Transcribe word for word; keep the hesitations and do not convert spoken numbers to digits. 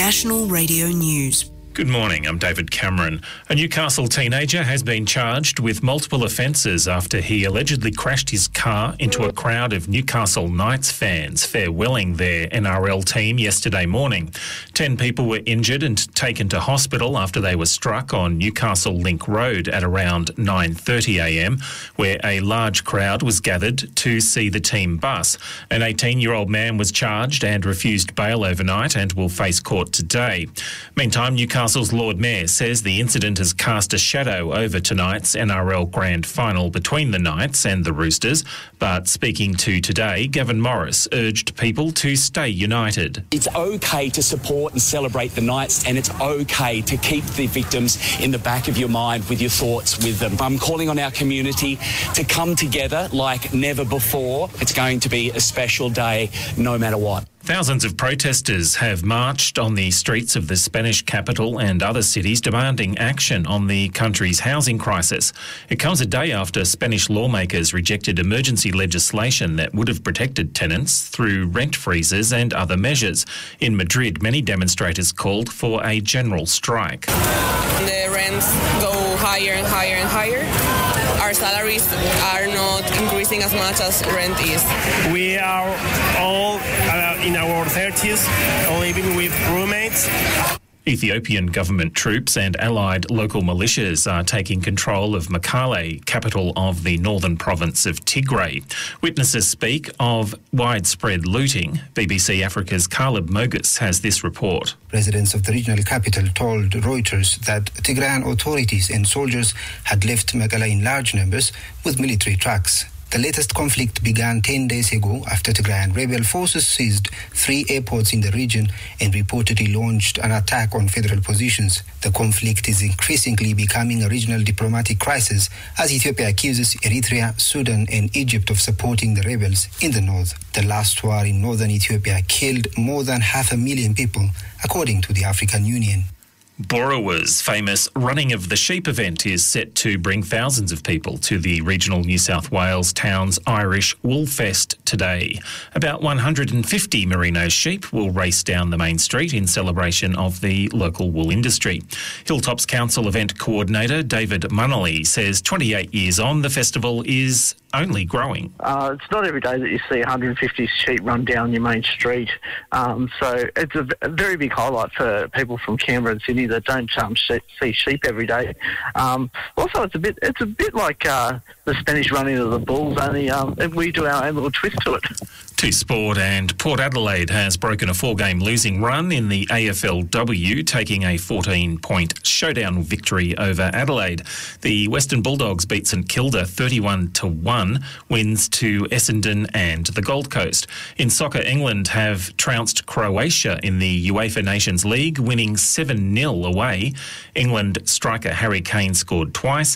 National Radio News. Good morning, I'm David Cameron. A Newcastle teenager has been charged with multiple offences after he allegedly crashed his car into a crowd of Newcastle Knights fans farewelling their N R L team yesterday morning. Ten people were injured and taken to hospital after they were struck on Newcastle Link Road at around nine thirty a m, where a large crowd was gathered to see the team bus. An eighteen-year-old man was charged and refused bail overnight and will face court today. Meantime, Newcastle Newcastle's Lord Mayor says the incident has cast a shadow over tonight's N R L Grand Final between the Knights and the Roosters, but speaking to Today, Gavin Morris urged people to stay united. It's okay to support and celebrate the Knights, and it's okay to keep the victims in the back of your mind with your thoughts with them. I'm calling on our community to come together like never before. It's going to be a special day no matter what. Thousands of protesters have marched on the streets of the Spanish capital and other cities demanding action on the country's housing crisis. It comes a day after Spanish lawmakers rejected emergency legislation that would have protected tenants through rent freezes and other measures. In Madrid, many demonstrators called for a general strike. The rents go higher and higher and higher. Our salaries are not increasing as much as rent is. We are all uh, in our thirties, living with roommates. Ethiopian government troops and allied local militias are taking control of Mekelle, capital of the northern province of Tigray. Witnesses speak of widespread looting. B B C Africa's Caleb Mogus has this report. Residents of the regional capital told Reuters that Tigrayan authorities and soldiers had left Mekelle in large numbers with military trucks. The latest conflict began ten days ago after Tigrayan rebel forces seized three airports in the region and reportedly launched an attack on federal positions. The conflict is increasingly becoming a regional diplomatic crisis as Ethiopia accuses Eritrea, Sudan and Egypt of supporting the rebels in the north. The last war in northern Ethiopia killed more than half a million people, according to the African Union. Borrowa's famous Running of the Sheep event is set to bring thousands of people to the regional New South Wales town's Irish Woolfest today. About one hundred fifty merino sheep will race down the main street in celebration of the local wool industry. Hilltops Council event coordinator David Munnelly says twenty-eight years on, the festival is only growing. Uh, it's not every day that you see one hundred fifty sheep run down your main street. Um, so it's a, a very big highlight for people from Canberra and Sydney that don't um, sheep, see sheep every day. Um, also, it's a bit it's a bit like uh, the Spanish running of the bulls, only um, we do our own little twist to it. To sport, and Port Adelaide has broken a four-game losing run in the A F L W, taking a fourteen-point showdown victory over Adelaide. The Western Bulldogs beat St Kilda thirty-one to one, wins to Essendon and the Gold Coast. In soccer, England have trounced Croatia in the UEFA Nations League, winning seven nil away. England striker Harry Kane scored twice.